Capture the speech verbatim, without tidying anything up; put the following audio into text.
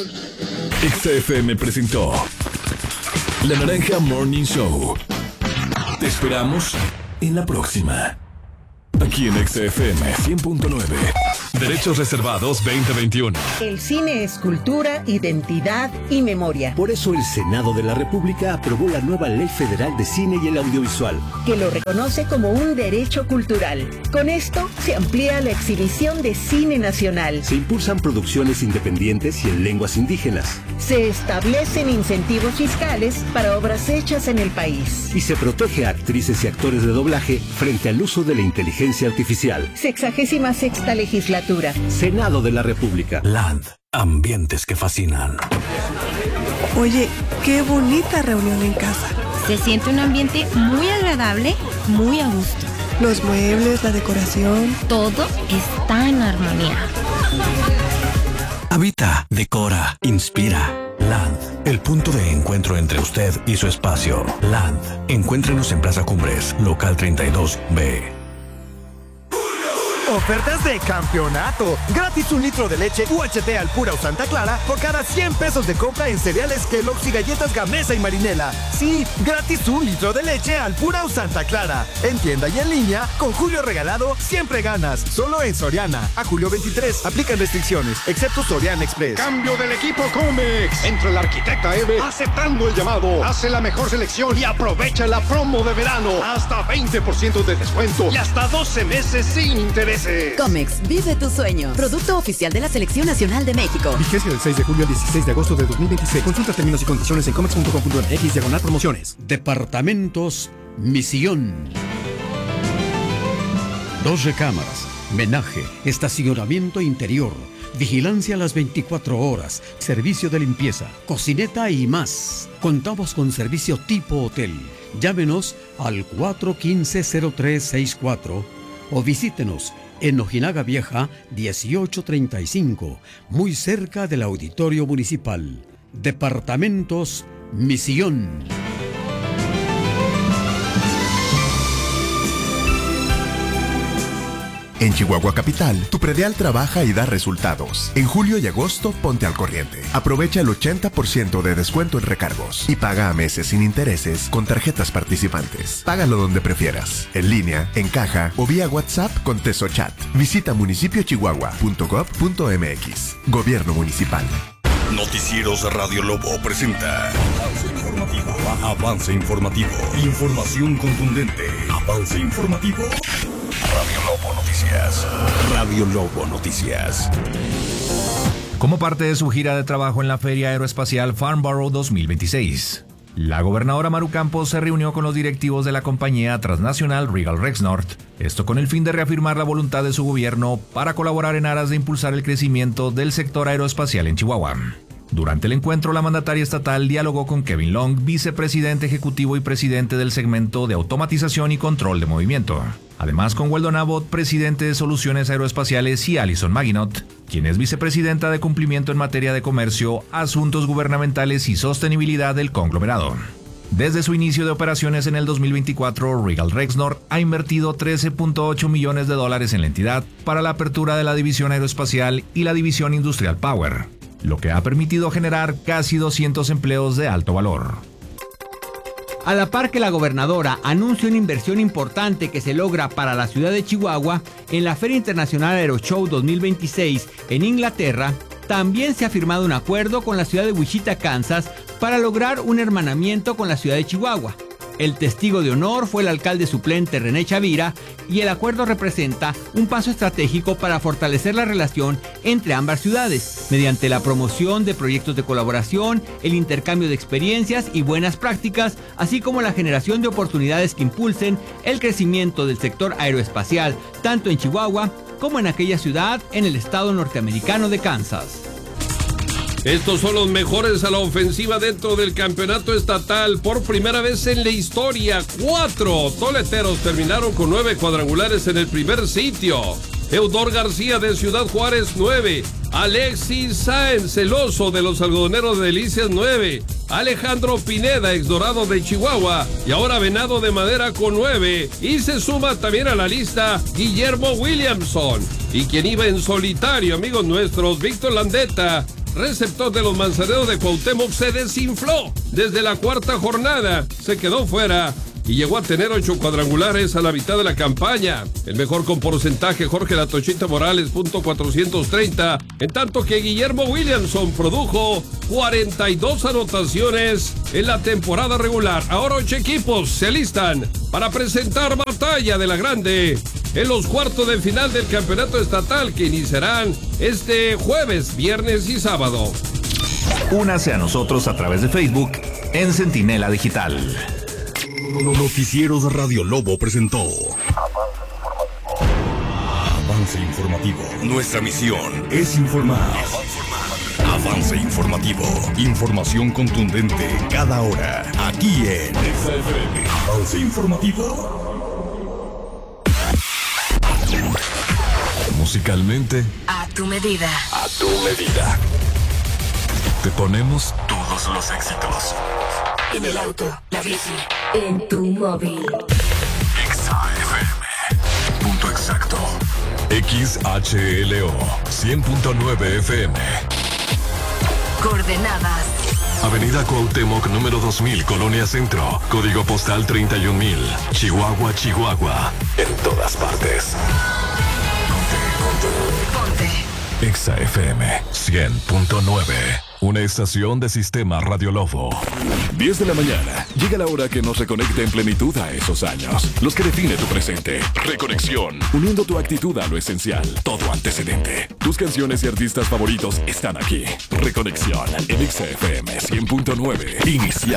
X F M presentó La Naranja Morning Show. Te esperamos en la próxima. Aquí en X F M cien punto nueve. Derechos reservados veinte veintiuno. El cine es cultura, identidad y memoria. Por eso el Senado de la República aprobó la nueva Ley Federal de Cine y el Audiovisual, que lo reconoce como un derecho cultural. Con esto se amplía la exhibición de cine nacional. Se impulsan producciones independientes y en lenguas indígenas. Se establecen incentivos fiscales para obras hechas en el país. Y se protege a actrices y actores de doblaje frente al uso de la inteligencia artificial. Sexagésima sexta legislatura. Senado de la República. Land. Ambientes que fascinan. Oye, qué bonita reunión en casa. Se siente un ambiente muy agradable, muy a gusto. Los muebles, la decoración. Todo está en armonía. Habita, decora, inspira. Land, el punto de encuentro entre usted y su espacio. Land. Encuéntrenos en Plaza Cumbres, local treinta y dos B. Ofertas de campeonato. Gratis un litro de leche U H T Alpura o Santa Clara por cada cien pesos de compra en cereales Kellogg's y galletas Gamesa y Marinela. Sí, gratis un litro de leche Alpura o Santa Clara. En tienda y en línea, con Julio Regalado, siempre ganas. Solo en Soriana. A julio veintitrés. Aplican restricciones, excepto Soriana Express. Cambio del equipo Comex. Entra el arquitecta Eve aceptando el llamado. Hace la mejor selección y aprovecha la promo de verano. Hasta veinte por ciento de descuento y hasta doce meses sin interés. Comex, vive tu sueño. Producto oficial de la Selección Nacional de México. Vigencia del seis de julio al dieciséis de agosto de dos mil veintiséis. Consulta términos y condiciones en comex punto com punto m x diagonal promociones. Departamentos Misión. Dos recámaras, menaje, estacionamiento interior, vigilancia a las veinticuatro horas, servicio de limpieza, cocineta y más. Contamos con servicio tipo hotel. Llámenos al cuatro uno cinco, cero tres seis cuatro o visítenos en Ojinaga Vieja dieciocho treinta y cinco, muy cerca del Auditorio Municipal. Departamentos Misión. En Chihuahua Capital, tu predial trabaja y da resultados. En julio y agosto, ponte al corriente. Aprovecha el ochenta por ciento de descuento en recargos y paga a meses sin intereses con tarjetas participantes. Págalo donde prefieras, en línea, en caja o vía WhatsApp con TesoChat. Visita municipio chihuahua punto gob punto m x. Gobierno Municipal. Noticieros Radio Lobo presenta Avance Informativo. Avance Informativo. Información contundente. Avance Informativo. Radio Lobo Noticias. Radio Lobo Noticias. Como parte de su gira de trabajo en la Feria Aeroespacial Farnborough dos mil veintiséis, la gobernadora Maru Campos se reunió con los directivos de la compañía transnacional Regal Rexnord, esto con el fin de reafirmar la voluntad de su gobierno para colaborar en aras de impulsar el crecimiento del sector aeroespacial en Chihuahua. Durante el encuentro, la mandataria estatal dialogó con Kevin Long, vicepresidente ejecutivo y presidente del segmento de automatización y control de movimiento. Además, con Weldon Abbott, presidente de Soluciones Aeroespaciales, y Alison Maginot, quien es vicepresidenta de cumplimiento en materia de comercio, asuntos gubernamentales y sostenibilidad del conglomerado. Desde su inicio de operaciones en el dos mil veinticuatro, Regal Rexnord ha invertido trece punto ocho millones de dólares en la entidad para la apertura de la división aeroespacial y la división industrial Power, lo que ha permitido generar casi doscientos empleos de alto valor. A la par que la gobernadora anuncia una inversión importante que se logra para la ciudad de Chihuahua en la Feria Internacional Aeroshow dos mil veintiséis en Inglaterra, también se ha firmado un acuerdo con la ciudad de Wichita, Kansas, para lograr un hermanamiento con la ciudad de Chihuahua. El testigo de honor fue el alcalde suplente René Chavira y el acuerdo representa un paso estratégico para fortalecer la relación entre ambas ciudades, mediante la promoción de proyectos de colaboración, el intercambio de experiencias y buenas prácticas, así como la generación de oportunidades que impulsen el crecimiento del sector aeroespacial, tanto en Chihuahua como en aquella ciudad en el estado norteamericano de Kansas. Estos son los mejores a la ofensiva dentro del campeonato estatal. Por primera vez en la historia, cuatro toleteros terminaron con nueve cuadrangulares en el primer sitio. Eudor García de Ciudad Juárez, nueve. Alexis Sáenz, el oso de los algodoneros de Delicias, nueve. Alejandro Pineda, ex Dorado de Chihuahua, y ahora Venado de Madera con nueve. Y se suma también a la lista Guillermo Williamson. Y quien iba en solitario, amigos nuestros, Víctor Landeta, receptor de los Manzaneros de Cuauhtémoc, se desinfló desde la cuarta jornada. Se quedó fuera y llegó a tener ocho cuadrangulares a la mitad de la campaña. El mejor con porcentaje, Jorge La Tochita Morales, punto cuatrocientos treinta, en tanto que Guillermo Williamson produjo cuarenta y dos anotaciones en la temporada regular. Ahora ocho equipos se alistan para presentar batalla de la grande en los cuartos de final del campeonato estatal, que iniciarán este jueves, viernes y sábado. Únase a nosotros a través de Facebook en Centinela Digital. Noticieros Radio Lobo presentó Avance Informativo. Nuestra misión es informar. Avance Informativo. Información contundente cada hora. Aquí en Avance Informativo. Musicalmente, a tu medida. A tu medida. Te ponemos todos los éxitos. En el auto, la bici, en tu móvil. Exa F M. Punto exacto. X H L O cien punto nueve F M. Coordenadas. Avenida Cuauhtémoc, número dos mil, Colonia Centro. Código postal treinta y un mil. Chihuahua, Chihuahua. En todas partes. Ponte. Exa F M cien punto nueve. Una estación de Sistema Radio Lobo. diez de la mañana. Llega la hora que nos reconecta en plenitud a esos años. Los que define tu presente. Reconexión. Uniendo tu actitud a lo esencial. Todo antecedente. Tus canciones y artistas favoritos están aquí. Reconexión en Exa F M cien punto nueve. Inicia.